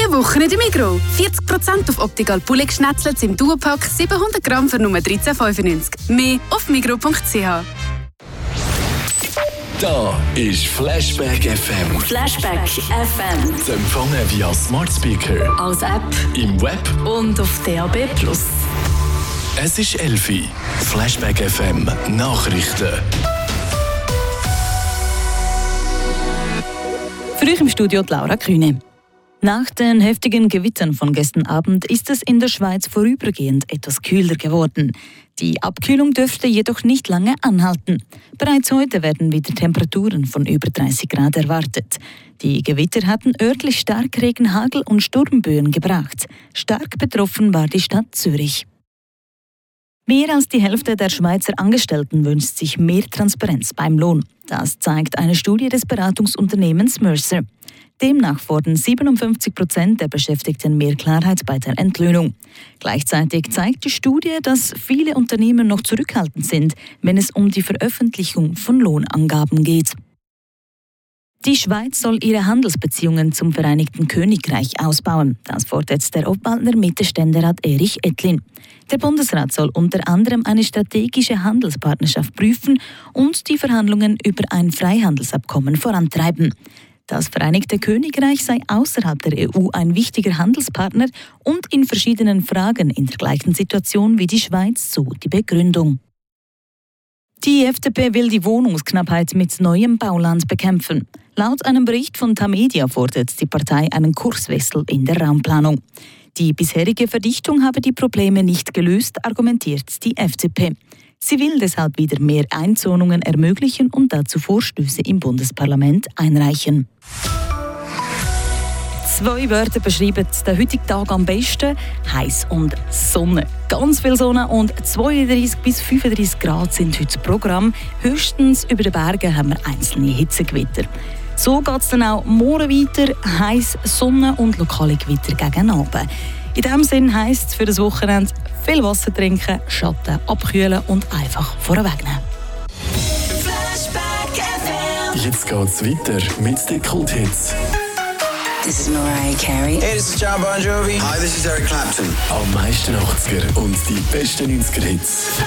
Diese Woche in der Migros. 40% auf Optical Poulet Schnetzlets im Duopack, 700 Gramm für nur 13,95. Mehr auf migros.ch. Da ist Flashback FM. Flashback FM. Zu empfangen via Smart Speaker, Als App im Web und auf DAB+. Es ist 11 Uhr. Flashback FM Nachrichten. Für euch im Studio die Laura Kühne. Nach den heftigen Gewittern von gestern Abend ist es in der Schweiz vorübergehend etwas kühler geworden. Die Abkühlung dürfte jedoch nicht lange anhalten. Bereits heute werden wieder Temperaturen von über 30 Grad erwartet. Die Gewitter hatten örtlich Starkregen, Hagel und Sturmböen gebracht. Stark betroffen war die Stadt Zürich. Mehr als die Hälfte der Schweizer Angestellten wünscht sich mehr Transparenz beim Lohn. Das zeigt eine Studie des Beratungsunternehmens Mercer. Demnach fordern 57% der Beschäftigten mehr Klarheit bei der Entlöhnung. Gleichzeitig zeigt die Studie, dass viele Unternehmen noch zurückhaltend sind, wenn es um die Veröffentlichung von Lohnangaben geht. Die Schweiz soll ihre Handelsbeziehungen zum Vereinigten Königreich ausbauen. Das fordert der Obwaldner Mittelständerat Erich Ettlin. Der Bundesrat soll unter anderem eine strategische Handelspartnerschaft prüfen und die Verhandlungen über ein Freihandelsabkommen vorantreiben. Das Vereinigte Königreich sei außerhalb der EU ein wichtiger Handelspartner und in verschiedenen Fragen in der gleichen Situation wie die Schweiz, so die Begründung. Die FDP will die Wohnungsknappheit mit neuem Bauland bekämpfen. Laut einem Bericht von Tamedia fordert die Partei einen Kurswechsel in der Raumplanung. Die bisherige Verdichtung habe die Probleme nicht gelöst, argumentiert die FDP. Sie will deshalb wieder mehr Einzonungen ermöglichen und dazu Vorstöße im Bundesparlament einreichen. 2 Wörter beschreiben den heutigen Tag am besten: heiß und Sonne. Ganz viel Sonne und 32 bis 35 Grad sind heute das Programm. Höchstens über den Bergen haben wir einzelne Hitzegewitter. So geht es dann auch morgen weiter: heiß, Sonne und lokale Gewitter gegen Abend. In diesem Sinn heisst es für das Wochenende viel Wasser trinken, Schatten abkühlen und einfach vorwegnehmen. Jetzt geht's weiter mit den Kulthits. This is Mariah Carey. Hey, this is John Bon Jovi. Hi, this is Eric Clapton. Am meisten 80er und die besten 90er-Hits.